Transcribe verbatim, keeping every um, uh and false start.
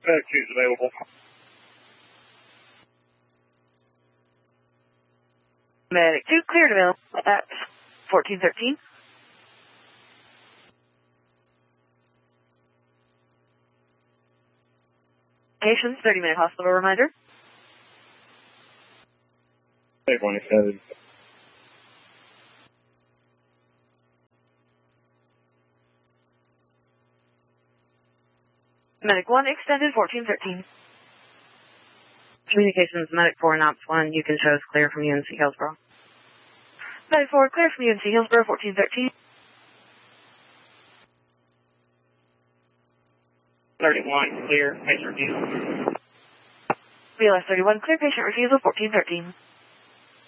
Medic two is available. Medic two cleared available at fourteen thirteen. Patients, thirty minute hospital reminder. Medic one extended. Medic one extended fourteen thirteen. Communications, Medic four and Ops one, you can show us clear from U N C Hillsborough. Medic four, clear from U N C Hillsborough, fourteen thirteen. thirty-one, clear, patient refusal. B L S thirty-one, clear patient refusal, fourteen thirteen.